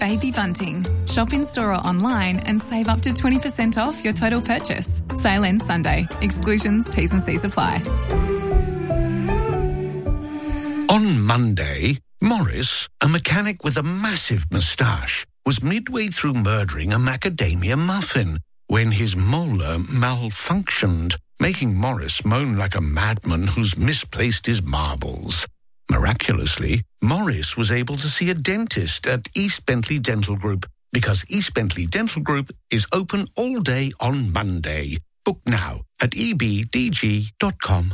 Baby Bunting. Shop in store or online and save up to 20% off your total purchase. Sale ends Sunday. Exclusions, T's and C's apply. On Monday, Morris, a mechanic with a massive moustache, was midway through murdering a macadamia muffin when his molar malfunctioned, making Morris moan like a madman who's misplaced his marbles. Miraculously, Morris was able to see a dentist at East Bentley Dental Group because East Bentley Dental Group is open all day on Monday. Book now at ebdg.com.au.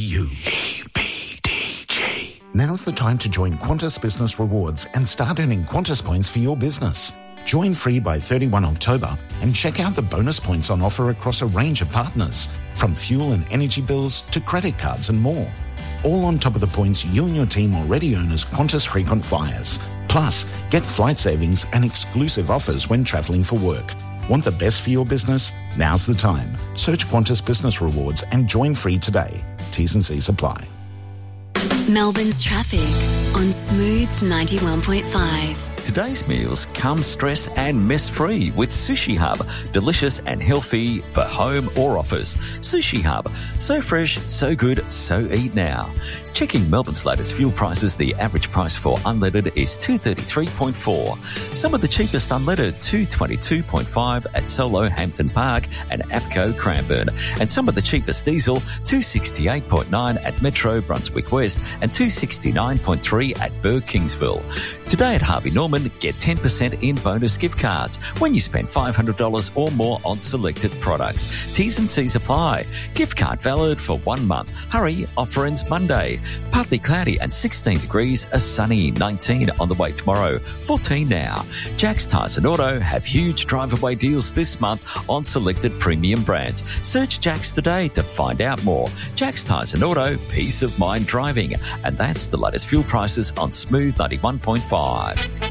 EBDG. Now's the time to join Qantas Business Rewards and start earning Qantas points for your business. Join free by 31 October and check out the bonus points on offer across a range of partners, from fuel and energy bills to credit cards and more. All on top of the points you and your team already earn as Qantas frequent flyers. Plus, get flight savings and exclusive offers when travelling for work. Want the best for your business? Now's the time. Search Qantas Business Rewards and join free today. T's and C's apply. Melbourne's traffic on Smooth 91.5. Today's meals come stress and mess-free with Sushi Hub. Delicious and healthy for home or office. Sushi Hub. So fresh, so good, so eat now. Checking Melbourne's latest fuel prices, the average price for unleaded is $233.4. Some of the cheapest unleaded, $222.5 at Solo Hampton Park and APCO Cranbourne. And some of the cheapest diesel, $268.9 at Metro Brunswick West and $269.3 at Burg Kingsville. Today at Harvey Norman, get 10% in bonus gift cards when you spend $500 or more on selected products. T's and C's apply. Gift card valid for 1 month. Hurry, offer ends Monday. Partly cloudy and 16 degrees, a sunny 19 on the way tomorrow, 14 now. Jack's Tyres and Auto have huge drive-away deals this month on selected premium brands. Search Jack's today to find out more. Jack's Tyres and Auto, peace of mind driving. And that's the latest fuel prices on Smooth 91.5.